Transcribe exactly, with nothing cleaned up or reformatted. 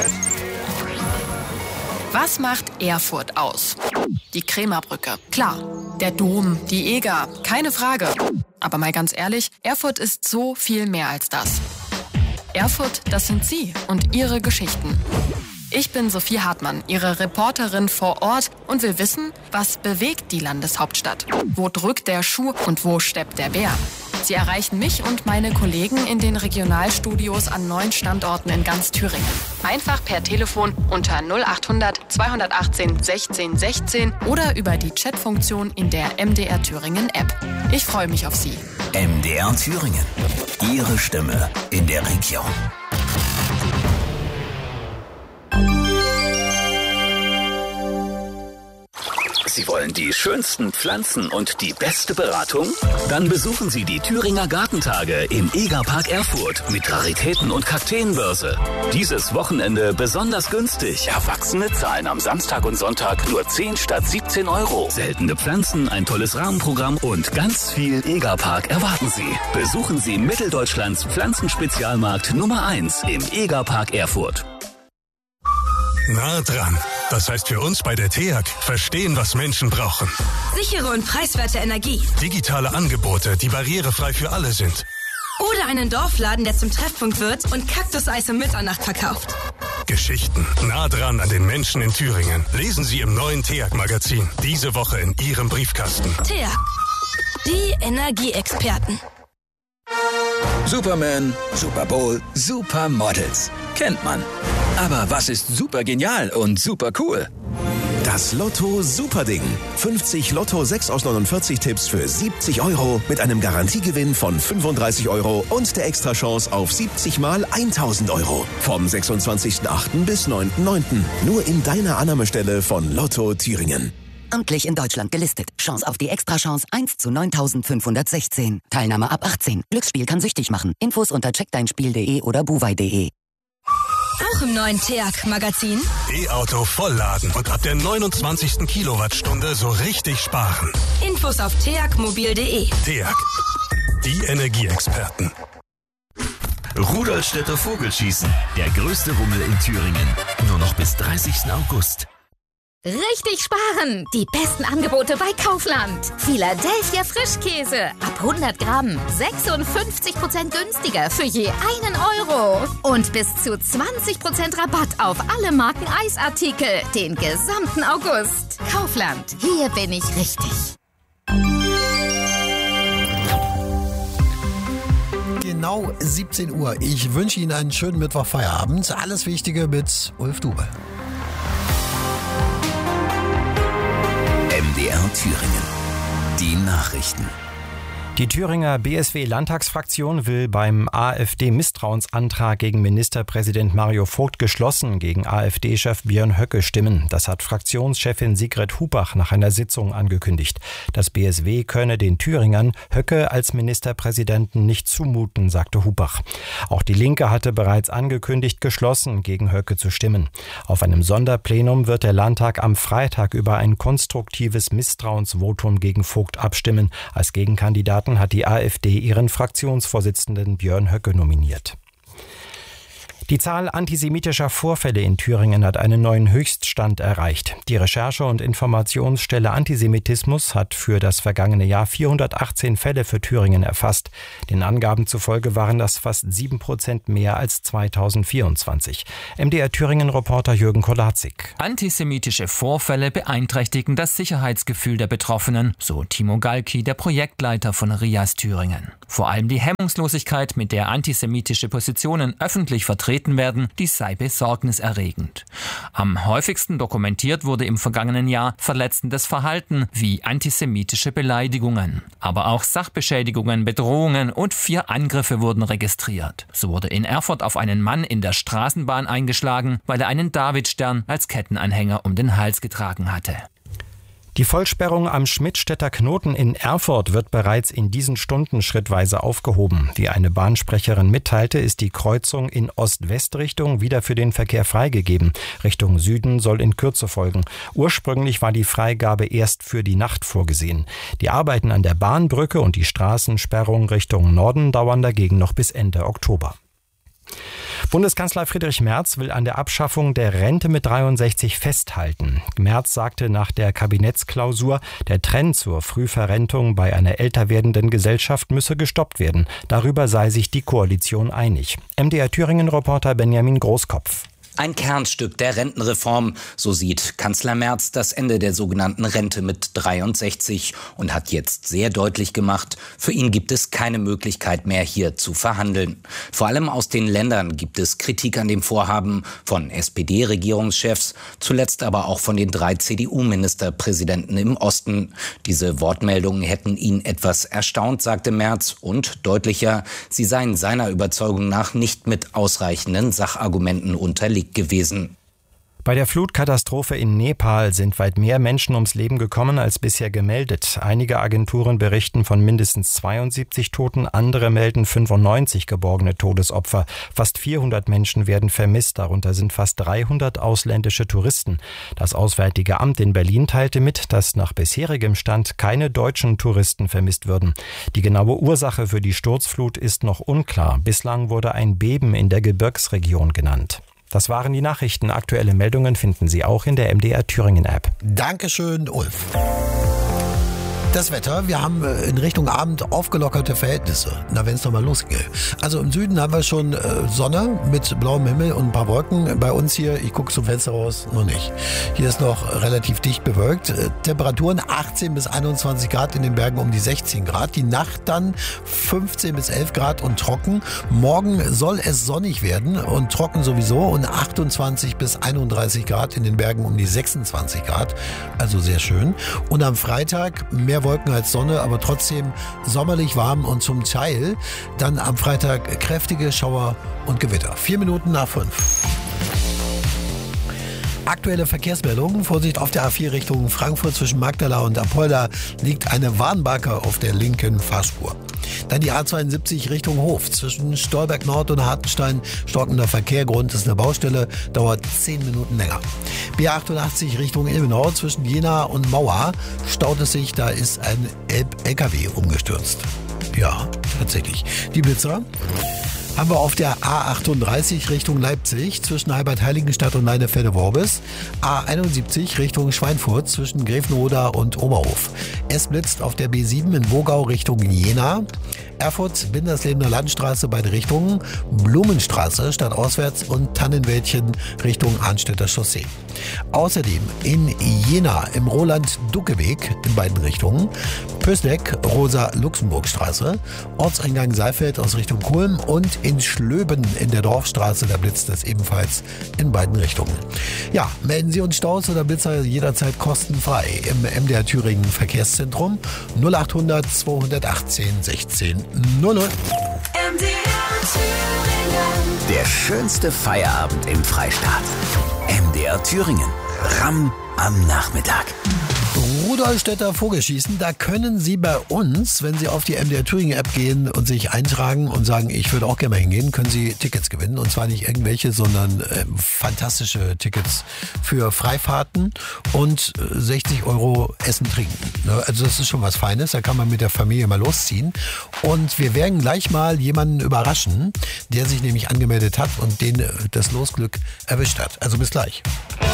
Was macht Erfurt aus? Die Krämerbrücke, klar. Der Dom, die Eger, keine Frage. Aber mal ganz ehrlich, Erfurt ist so viel mehr als das. Erfurt, das sind Sie und Ihre Geschichten. Ich bin Sophie Hartmann, Ihre Reporterin vor Ort und will wissen, was bewegt die Landeshauptstadt? Wo drückt der Schuh und wo steppt der Bär? Sie erreichen mich und meine Kollegen in den Regionalstudios an neun Standorten in ganz Thüringen. Einfach per Telefon unter null achthundert zweihundertachtzehn sechzehn sechzehn oder über die Chatfunktion in der M D R Thüringen App. Ich freue mich auf Sie. M D R Thüringen. Ihre Stimme in der Region. Sie wollen die schönsten Pflanzen und die beste Beratung? Dann besuchen Sie die Thüringer Gartentage im Egerpark Erfurt mit Raritäten und Kakteenbörse. Dieses Wochenende besonders günstig. Erwachsene zahlen am Samstag und Sonntag nur zehn statt siebzehn Euro. Seltene Pflanzen, ein tolles Rahmenprogramm und ganz viel Egerpark erwarten Sie. Besuchen Sie Mitteldeutschlands Pflanzenspezialmarkt Nummer eins im Egerpark Erfurt. Nah dran. Das heißt für uns bei der T E A G, verstehen, was Menschen brauchen. Sichere und preiswerte Energie. Digitale Angebote, die barrierefrei für alle sind. Oder einen Dorfladen, der zum Treffpunkt wird und Kaktuseis um Mitternacht verkauft. Geschichten nah dran an den Menschen in Thüringen. Lesen Sie im neuen T E A G-Magazin. Diese Woche in Ihrem Briefkasten. T E A G. Die Energieexperten. Superman, Super Bowl, Supermodels. Kennt man. Aber was ist super genial und super cool? Das Lotto Superding. fünfzig Lotto sechs aus neunundvierzig Tipps für siebzig Euro mit einem Garantiegewinn von fünfunddreißig Euro und der Extrachance auf siebzig mal tausend Euro. Vom sechsundzwanzigsten achten bis neunten neunten Nur in deiner Annahmestelle von Lotto Thüringen. Amtlich in Deutschland gelistet. Chance auf die Extrachance eins zu neuntausendfünfhundertsechzehn. Teilnahme ab achtzehn. Glücksspiel kann süchtig machen. Infos unter check dein spiel punkt de oder buwei punkt de. Auch im neuen T E A G-Magazin. E-Auto vollladen und ab der neunundzwanzigsten Kilowattstunde so richtig sparen. Infos auf teagmobil punkt de. T E A G. Die Energieexperten. Rudolstädter Vogelschießen. Der größte Rummel in Thüringen. Nur noch bis dreißigsten August. Richtig sparen! Die besten Angebote bei Kaufland. Philadelphia Frischkäse. Ab hundert Gramm. sechsundfünfzig Prozent günstiger für je einen Euro. Und bis zu zwanzig Prozent Rabatt auf alle Marken Eisartikel. Den gesamten August. Kaufland. Hier bin ich richtig. Genau siebzehn Uhr. Ich wünsche Ihnen einen schönen Mittwochfeierabend. Alles Wichtige mit Ulf Dube. M D R Thüringen. Die Nachrichten. Die Thüringer B S W-Landtagsfraktion will beim AfD-Misstrauensantrag gegen Ministerpräsident Mario Vogt geschlossen gegen AfD-Chef Björn Höcke stimmen. Das hat Fraktionschefin Sigrid Hubach nach einer Sitzung angekündigt. Das B S W könne den Thüringern Höcke als Ministerpräsidenten nicht zumuten, sagte Hubach. Auch die Linke hatte bereits angekündigt, geschlossen gegen Höcke zu stimmen. Auf einem Sonderplenum wird der Landtag am Freitag über ein konstruktives Misstrauensvotum gegen Vogt abstimmen. Als Gegenkandidat hat die AfD ihren Fraktionsvorsitzenden Björn Höcke nominiert. Die Zahl antisemitischer Vorfälle in Thüringen hat einen neuen Höchststand erreicht. Die Recherche- und Informationsstelle Antisemitismus hat für das vergangene Jahr vierhundertachtzehn Fälle für Thüringen erfasst. Den Angaben zufolge waren das fast sieben Prozent mehr als zweitausendvierundzwanzig. M D R Thüringen-Reporter Jürgen Kolatzik. Antisemitische Vorfälle beeinträchtigen das Sicherheitsgefühl der Betroffenen, so Timo Galki, der Projektleiter von R I A S Thüringen. Vor allem die Hemmungslosigkeit, mit der antisemitische Positionen öffentlich vertreten werden, die sei besorgniserregend. Am häufigsten dokumentiert wurde im vergangenen Jahr verletzendes Verhalten wie antisemitische Beleidigungen. Aber auch Sachbeschädigungen, Bedrohungen und vier Angriffe wurden registriert. So wurde in Erfurt auf einen Mann in der Straßenbahn eingeschlagen, weil er einen Davidstern als Kettenanhänger um den Hals getragen hatte. Die Vollsperrung am Schmidtstädter Knoten in Erfurt wird bereits in diesen Stunden schrittweise aufgehoben. Wie eine Bahnsprecherin mitteilte, ist die Kreuzung in Ost-West-Richtung wieder für den Verkehr freigegeben. Richtung Süden soll in Kürze folgen. Ursprünglich war die Freigabe erst für die Nacht vorgesehen. Die Arbeiten an der Bahnbrücke und die Straßensperrung Richtung Norden dauern dagegen noch bis Ende Oktober. Bundeskanzler Friedrich Merz will an der Abschaffung der Rente mit dreiundsechzig festhalten. Merz sagte nach der Kabinettsklausur, der Trend zur Frühverrentung bei einer älter werdenden Gesellschaft müsse gestoppt werden. Darüber sei sich die Koalition einig. M D R Thüringen-Reporter Benjamin Großkopf. Ein Kernstück der Rentenreform, so sieht Kanzler Merz das Ende der sogenannten Rente mit dreiundsechzig und hat jetzt sehr deutlich gemacht, für ihn gibt es keine Möglichkeit mehr, hier zu verhandeln. Vor allem aus den Ländern gibt es Kritik an dem Vorhaben von S P D-Regierungschefs, zuletzt aber auch von den drei C D U-Ministerpräsidenten im Osten. Diese Wortmeldungen hätten ihn etwas erstaunt, sagte Merz, und deutlicher, sie seien seiner Überzeugung nach nicht mit ausreichenden Sachargumenten unterlegt gewesen. Bei der Flutkatastrophe in Nepal sind weit mehr Menschen ums Leben gekommen als bisher gemeldet. Einige Agenturen berichten von mindestens zweiundsiebzig Toten, andere melden fünfundneunzig geborgene Todesopfer. Fast vierhundert Menschen werden vermisst, darunter sind fast dreihundert ausländische Touristen. Das Auswärtige Amt in Berlin teilte mit, dass nach bisherigem Stand keine deutschen Touristen vermisst würden. Die genaue Ursache für die Sturzflut ist noch unklar. Bislang wurde ein Beben in der Gebirgsregion genannt. Das waren die Nachrichten. Aktuelle Meldungen finden Sie auch in der M D R Thüringen App. Dankeschön, Ulf. Das Wetter, wir haben in Richtung Abend aufgelockerte Verhältnisse. Na, wenn es doch mal losgeht. Also im Süden haben wir schon Sonne mit blauem Himmel und ein paar Wolken. Bei uns hier, ich gucke zum Fenster raus, noch nicht. Hier ist noch relativ dicht bewölkt. Temperaturen achtzehn bis einundzwanzig Grad, in den Bergen um die sechzehn Grad. Die Nacht dann fünfzehn bis elf Grad und trocken. Morgen soll es sonnig werden und trocken sowieso und achtundzwanzig bis einunddreißig Grad, in den Bergen um die sechsundzwanzig Grad. Also sehr schön. Und am Freitag mehr Wolken als Sonne, aber trotzdem sommerlich warm und zum Teil dann am Freitag kräftige Schauer und Gewitter. Vier Minuten nach fünf. Aktuelle Verkehrsmeldungen. Vorsicht auf der A vier Richtung Frankfurt zwischen Magdala und Apolda liegt eine Warnbarke auf der linken Fahrspur. Dann die A zweiundsiebzig Richtung Hof. Zwischen Stolberg Nord und Hartenstein stockender Verkehr. Grund ist eine Baustelle, dauert zehn Minuten länger. B achtundachtzig Richtung Ilmenau. Zwischen Jena und Mauer staut es sich. Da ist ein L K W umgestürzt. Ja, tatsächlich. Die Blitzer haben wir auf der A achtunddreißig Richtung Leipzig zwischen Heibad-Heiligenstadt und Leinefelde-Worbis. A einundsiebzig Richtung Schweinfurt zwischen Grevenroda und Oberhof. Es blitzt auf der B sieben in Wogau Richtung Jena. Erfurt, Binderslebener Landstraße beide Richtungen. Blumenstraße stadtauswärts und Tannenwäldchen Richtung Arnstädter Chaussee. Außerdem in Jena im Roland-Ducke-Weg in beiden Richtungen. Pößneck, Rosa-Luxemburg-Straße. Ortseingang Saalfeld aus Richtung Kulm und in Schlöben in der Dorfstraße, da blitzt es ebenfalls in beiden Richtungen. Ja, melden Sie uns Staus oder Blitzer jederzeit kostenfrei im M D R Thüringen Verkehrszentrum null achthundert zweihundertachtzehn sechzehn null null. M D R Thüringen. Der schönste Feierabend im Freistaat. M D R Thüringen. Ramm am Nachmittag. Rudolstädter Vogelschießen, da können Sie bei uns, wenn Sie auf die M D R Thüringen App gehen und sich eintragen und sagen, ich würde auch gerne mal hingehen, können Sie Tickets gewinnen. Und zwar nicht irgendwelche, sondern äh, fantastische Tickets für Freifahrten und äh, sechzig Euro Essen, Trinken. Ne? Also das ist schon was Feines, da kann man mit der Familie mal losziehen. Und wir werden gleich mal jemanden überraschen, der sich nämlich angemeldet hat und den äh, das Losglück erwischt hat. Also bis gleich.